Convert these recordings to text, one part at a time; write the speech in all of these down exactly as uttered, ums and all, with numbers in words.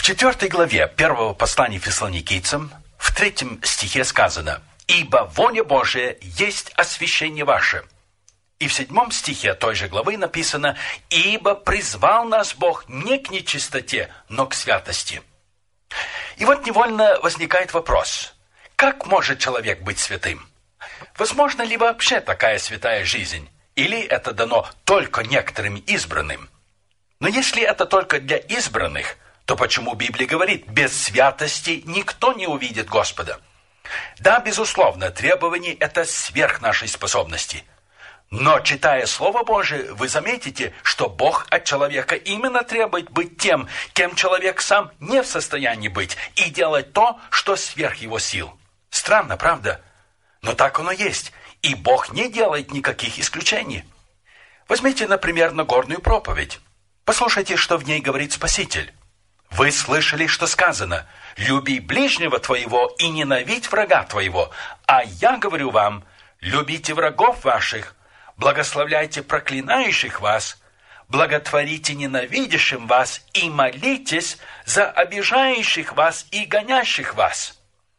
четвёртой главе первого послания Фессалоникийцам в третьем стихе сказано: «Ибо воля Божия есть освящение ваше». И в седьмом стихе той же главы написано: «Ибо призвал нас Бог не к нечистоте, но к святости». И вот невольно возникает вопрос: как может человек быть святым? Возможно ли вообще такая святая жизнь? Или это дано только некоторым избранным? Но если это только для избранных, то почему Библия говорит: без святости никто не увидит Господа? Да, безусловно, требование – это сверх нашей способности. Но, читая Слово Божие, вы заметите, что Бог от человека именно требует быть тем, кем человек сам не в состоянии быть, и делать то, что сверх его сил. Странно, правда? Но так оно есть, и Бог не делает никаких исключений. Возьмите, например, Нагорную проповедь. Послушайте, что в ней говорит Спаситель. «Вы слышали, что сказано: люби ближнего твоего и ненавидь врага твоего. А я говорю вам: любите врагов ваших, благословляйте проклинающих вас, благотворите ненавидящим вас и молитесь за обижающих вас и гонящих вас».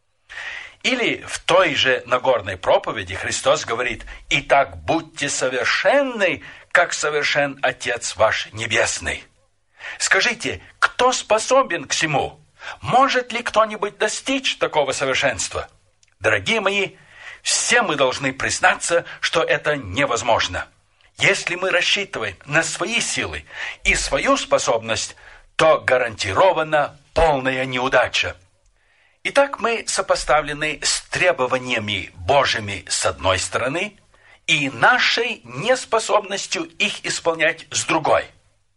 Или в той же Нагорной проповеди Христос говорит: «Итак, будьте совершенны, как совершен Отец ваш Небесный». Скажите, кто способен к всему? Может ли кто-нибудь достичь такого совершенства? Дорогие мои, все мы должны признаться, что это невозможно. Если мы рассчитываем на свои силы и свою способность, то гарантирована полная неудача. Итак, мы сопоставлены с требованиями Божьими с одной стороны и нашей неспособностью их исполнять с другой.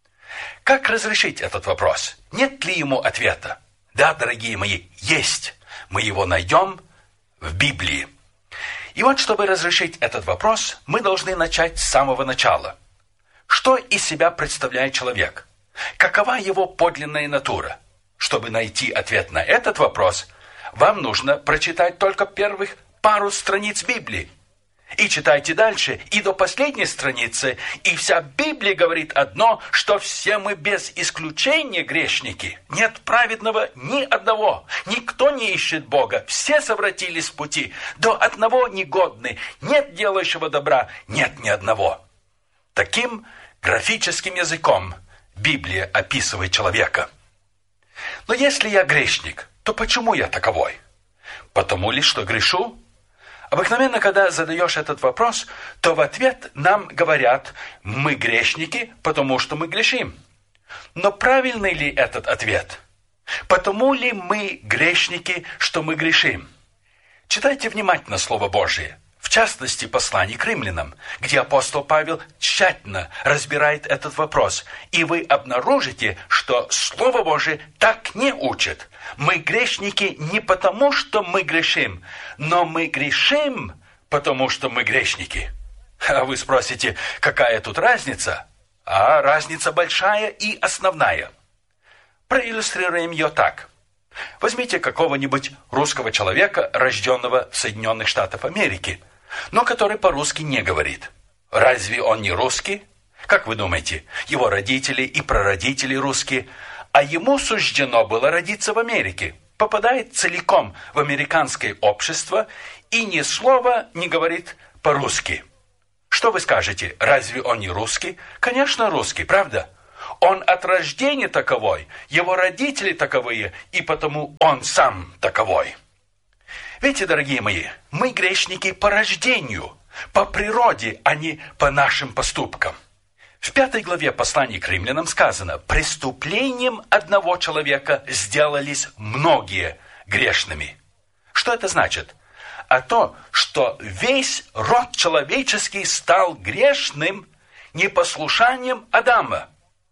Как разрешить этот вопрос? Нет ли ему ответа? Да, дорогие мои, есть. Мы его найдем в Библии. И вот, чтобы разрешить этот вопрос, мы должны начать с самого начала. Что из себя представляет человек? Какова его подлинная натура? Чтобы найти ответ на этот вопрос, вам нужно прочитать только первых пару страниц Библии. И читайте дальше, и до последней страницы, и вся Библия говорит одно, что все мы без исключения грешники. Нет праведного ни одного, никто не ищет Бога, все совратились с пути, до одного негодны, нет делающего добра, нет ни одного. Таким графическим языком Библия описывает человека. Но если я грешник, то почему я таковой? Потому ли, что грешу? Обыкновенно, когда задаешь этот вопрос, то в ответ нам говорят: мы грешники, потому что мы грешим. Но правильный ли этот ответ? Потому ли мы грешники, что мы грешим? Читайте внимательно Слово Божие, в частности, послание к римлянам, где апостол Павел тщательно разбирает этот вопрос, и вы обнаружите, что Слово Божие так не учит. Мы грешники не потому, что мы грешим, но мы грешим, потому что мы грешники. А вы спросите, какая тут разница? А разница большая и основная. Проиллюстрируем ее так. Возьмите какого-нибудь русского человека, рожденного в Соединенных Штатах Америки, но который по-русски не говорит. Разве он не русский? Как вы думаете, его родители и прародители русские, а ему суждено было родиться в Америке, попадает целиком в американское общество и ни слова не говорит по-русски. Что вы скажете, разве он не русский? Конечно, русский, правда? Он от рождения таковой, его родители таковые, и потому он сам таковой. Видите, дорогие мои, мы грешники по рождению, по природе, а не по нашим поступкам. В пятой главе послания к римлянам сказано: «Преступлением одного человека сделались многие грешными». Что это значит? А то, что весь род человеческий стал грешным непослушанием Адама.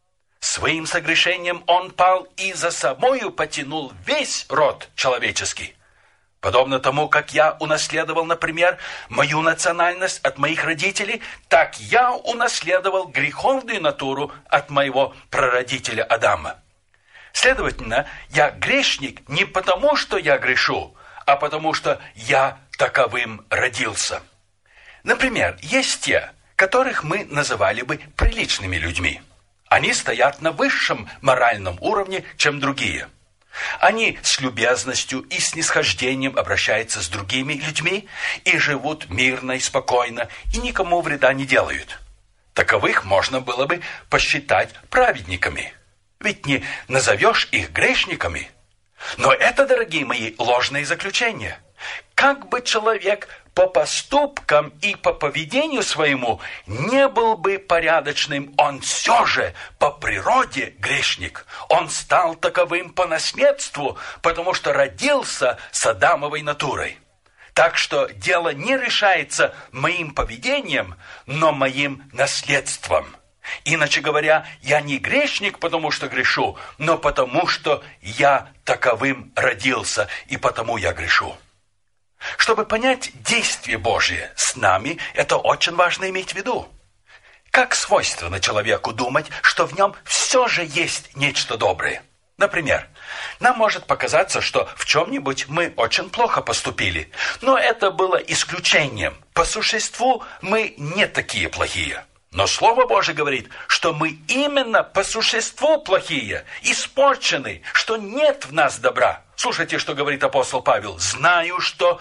Своим согрешением он пал и за собою потянул весь род человеческий. Подобно тому, как я унаследовал, например, мою национальность от моих родителей, так я унаследовал греховную натуру от моего прародителя Адама. Следовательно, я грешник не потому, что я грешу, а потому, что я таковым родился. Например, есть те, которых мы называли бы приличными людьми. Они стоят на высшем моральном уровне, чем другие. Они с любезностью и снисхождением обращаются с другими людьми и живут мирно и спокойно, и никому вреда не делают. Таковых можно было бы посчитать праведниками. Ведь не назовешь их грешниками. Но это, дорогие мои, ложные заключения. Как бы человек по поступкам и по поведению своему не был бы порядочным, он все же по природе грешник. Он стал таковым по наследству, потому что родился с Адамовой натурой. Так что дело не решается моим поведением, но моим наследством. Иначе говоря, я не грешник, потому что грешу, но потому что я таковым родился, и потому я грешу. Чтобы понять действие Божие с нами, это очень важно иметь в виду. Как свойственно человеку думать, что в нем все же есть нечто доброе. Например, нам может показаться, что в чем-нибудь мы очень плохо поступили, но это было исключением. По существу мы не такие плохие. Но Слово Божие говорит, что мы именно по существу плохие, испорчены, что нет в нас добра. Слушайте, что говорит апостол Павел. «Знаю, что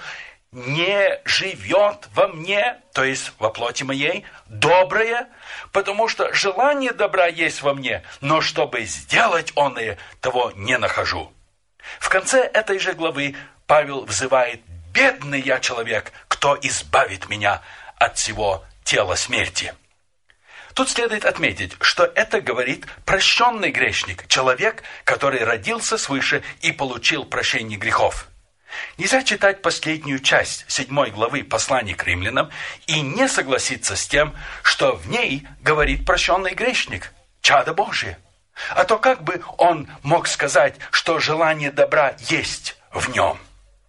не живет во мне, то есть во плоти моей, доброе, потому что желание добра есть во мне, но чтобы сделать оное, того не нахожу». В конце этой же главы Павел взывает: «Бедный я человек, кто избавит меня от всего тела смерти». Тут следует отметить, что это говорит прощенный грешник, человек, который родился свыше и получил прощение грехов. Нельзя читать последнюю часть седьмой главы послания к римлянам и не согласиться с тем, что в ней говорит прощенный грешник, чадо Божие. А то как бы он мог сказать, что желание добра есть в нем?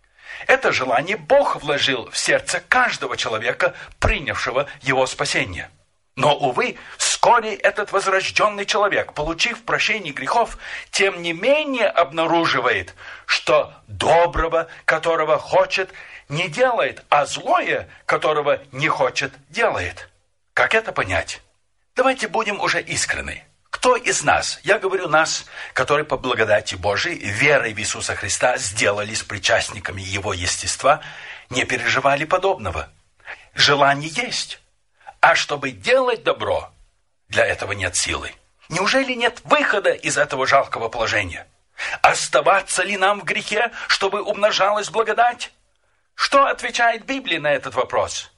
Это желание Бог вложил в сердце каждого человека, принявшего его спасение. Но, увы, вскоре этот возрожденный человек, получив прощение грехов, тем не менее обнаруживает, что доброго, которого хочет, не делает, а злое, которого не хочет, делает. Как это понять? Давайте будем уже искренны. Кто из нас, я говорю нас, которые по благодати Божией, верой в Иисуса Христа, сделались причастниками Его естества, не переживали подобного? Желание есть. А чтобы делать добро, для этого нет силы. Неужели нет выхода из этого жалкого положения? Оставаться ли нам в грехе, чтобы умножалась благодать? Что отвечает Библия на этот вопрос?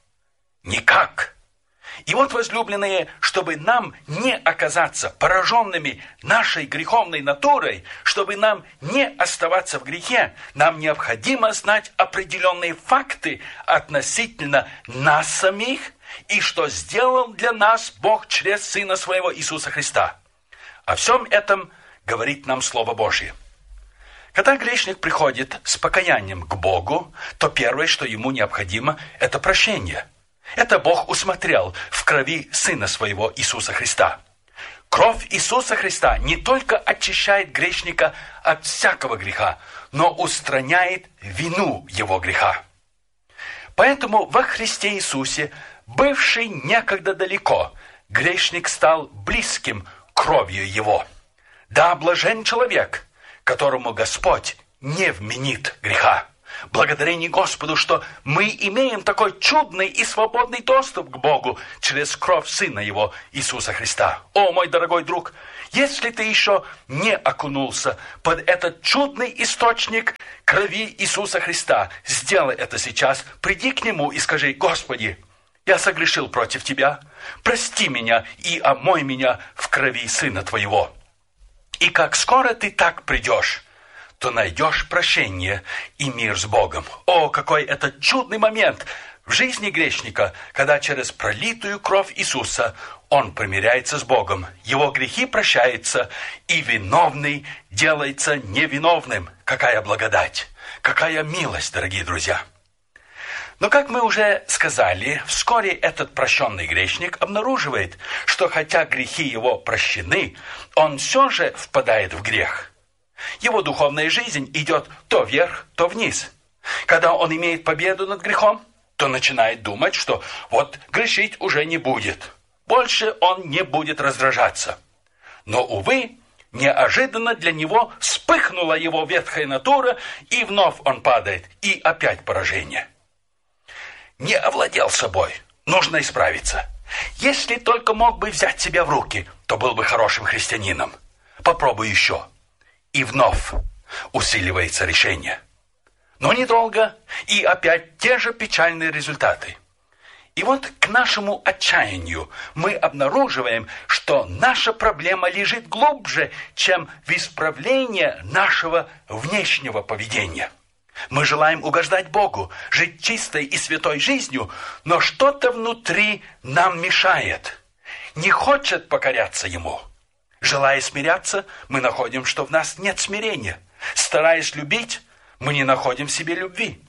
Никак. И вот, возлюбленные, чтобы нам не оказаться пораженными нашей греховной натурой, чтобы нам не оставаться в грехе, нам необходимо знать определенные факты относительно нас самих и что сделал для нас Бог через Сына Своего Иисуса Христа. О всем этом говорит нам Слово Божие. Когда грешник приходит с покаянием к Богу, то первое, что ему необходимо, это прощение. Это Бог усмотрел в крови Сына Своего Иисуса Христа. Кровь Иисуса Христа не только очищает грешника от всякого греха, но устраняет вину его греха. Поэтому во Христе Иисусе, бывший некогда далеко, грешник стал близким кровью его. Да, блажен человек, которому Господь не вменит греха. Благодарение Господу, что мы имеем такой чудный и свободный доступ к Богу через кровь Сына Его, Иисуса Христа. О, мой дорогой друг, если ты еще не окунулся под этот чудный источник крови Иисуса Христа, сделай это сейчас, приди к Нему и скажи: «Господи, я согрешил против Тебя, прости меня и омой меня в крови Сына Твоего». И как скоро ты так придешь, то найдешь прощение и мир с Богом. О, какой это чудный момент в жизни грешника, когда через пролитую кровь Иисуса он примиряется с Богом, его грехи прощаются, и виновный делается невиновным. Какая благодать, какая милость, дорогие друзья! Но, как мы уже сказали, вскоре этот прощенный грешник обнаруживает, что хотя грехи его прощены, он все же впадает в грех. Его духовная жизнь идет то вверх, то вниз. Когда он имеет победу над грехом, то начинает думать, что вот грешить уже не будет. Больше он не будет раздражаться. Но, увы, неожиданно для него вспыхнула его ветхая натура, и вновь он падает, и опять поражение. Не овладел собой, нужно исправиться. Если только мог бы взять себя в руки, то был бы хорошим христианином. Попробуй еще. И вновь усиливается решение. Но недолго, и опять те же печальные результаты. И вот к нашему отчаянию мы обнаруживаем, что наша проблема лежит глубже, чем в исправлении нашего внешнего поведения. Мы желаем угождать Богу, жить чистой и святой жизнью, но что-то внутри нам мешает, не хочет покоряться Ему. Желая смиряться, мы находим, что в нас нет смирения. Стараясь любить, мы не находим в себе любви.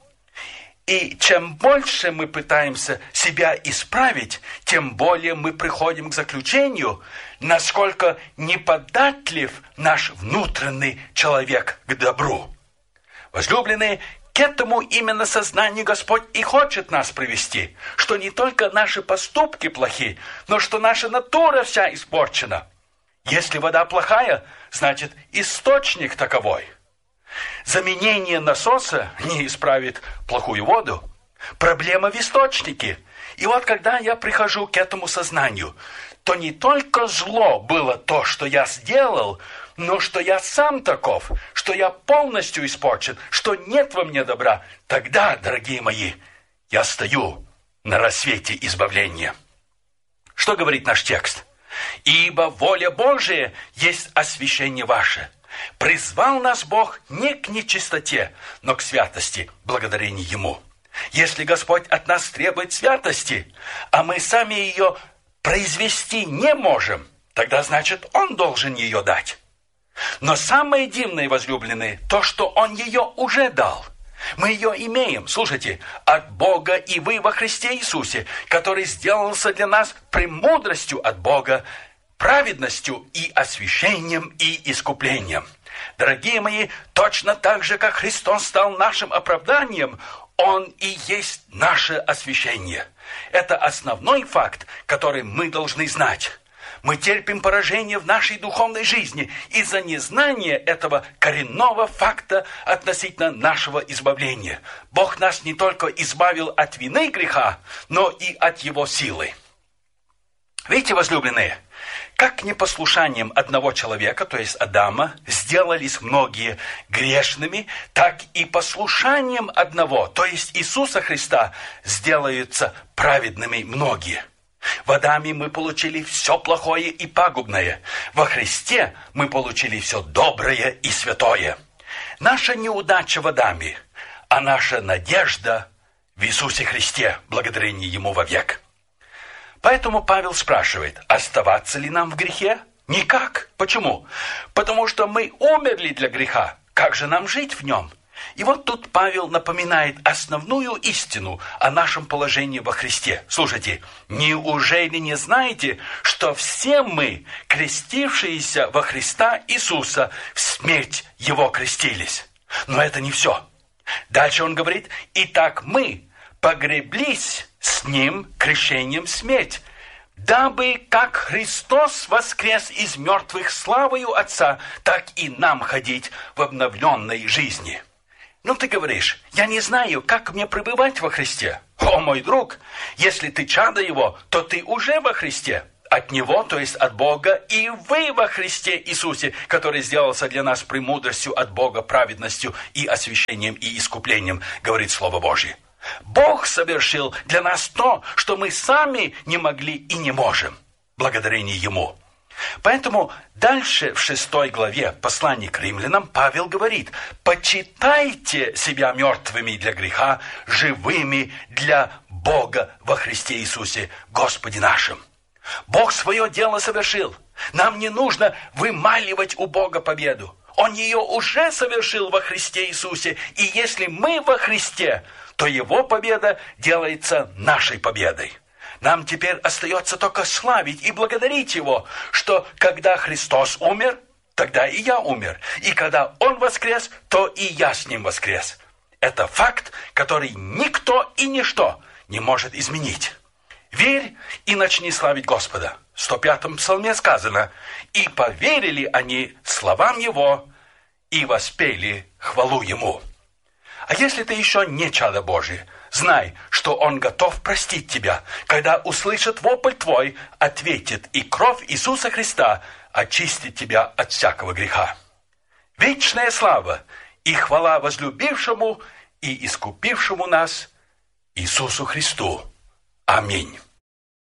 И чем больше мы пытаемся себя исправить, тем более мы приходим к заключению, насколько неподатлив наш внутренний человек к добру. Возлюбленные, к этому именно сознанию Господь и хочет нас привести, что не только наши поступки плохи, но что наша натура вся испорчена. Если вода плохая, значит источник таковой. Заменение насоса не исправит плохую воду. Проблема в источнике. И вот когда я прихожу к этому сознанию, то не только зло было то, что я сделал, но что я сам таков, что я полностью испорчен, что нет во мне добра. Тогда, дорогие мои, я стою на рассвете избавления. Что говорит наш текст? «Ибо воля Божия есть освящение ваше». Призвал нас Бог не к нечистоте, но к святости, благодарение Ему. Если Господь от нас требует святости, а мы сами ее произвести не можем, тогда значит Он должен ее дать. Но самое дивное, возлюбленные, то, что Он ее уже дал. Мы ее имеем, слушайте, от Бога и вы во Христе Иисусе, который сделался для нас премудростью от Бога, праведностью и освящением и искуплением. Дорогие мои, точно так же, как Христос стал нашим оправданием, Он и есть наше освящение. Это основной факт, который мы должны знать. Мы терпим поражение в нашей духовной жизни из-за незнания этого коренного факта относительно нашего избавления. Бог нас не только избавил от вины греха, но и от его силы. Видите, возлюбленные, как непослушанием одного человека, то есть Адама, сделались многие грешными, так и послушанием одного, то есть Иисуса Христа, сделаются праведными многие. В Адаме мы получили все плохое и пагубное. Во Христе мы получили все доброе и святое. Наша неудача в Адаме, а наша надежда в Иисусе Христе, благодарение Ему вовек. Поэтому Павел спрашивает, оставаться ли нам в грехе? Никак. Почему? Потому что мы умерли для греха. Как же нам жить в нем? И вот тут Павел напоминает основную истину о нашем положении во Христе. Слушайте, неужели не знаете, что все мы, крестившиеся во Христа Иисуса, в смерть Его крестились? Но это не все. Дальше он говорит, итак мы погреблись с Ним крещением в смерть, дабы как Христос воскрес из мертвых славою Отца, так и нам ходить в обновленной жизни. Ну, ты говоришь, я не знаю, как мне пребывать во Христе. О, мой друг, если ты чадо Его, то ты уже во Христе. От Него, то есть от Бога, и вы во Христе Иисусе, который сделался для нас премудростью от Бога, праведностью и освящением и искуплением, говорит Слово Божье. Бог совершил для нас то, что мы сами не могли и не можем, благодарение Ему. Поэтому дальше в шестой главе послания к римлянам Павел говорит, почитайте себя мертвыми для греха, живыми для Бога во Христе Иисусе, Господе нашим. Бог свое дело совершил. Нам не нужно вымаливать у Бога победу. Он ее уже совершил во Христе Иисусе. И если мы во Христе, то Его победа делается нашей победой. Нам теперь остается только славить и благодарить Его, что когда Христос умер, тогда и я умер. И когда Он воскрес, то и я с Ним воскрес. Это факт, который никто и ничто не может изменить. Верь и начни славить Господа. В сто пятом псалме сказано: «И поверили они словам Его, и воспели хвалу Ему». А если ты еще не чадо Божие, знай, что Он готов простить тебя, когда услышит вопль твой, ответит, и кровь Иисуса Христа очистит тебя от всякого греха. Вечная слава и хвала возлюбившему и искупившему нас Иисусу Христу. Аминь.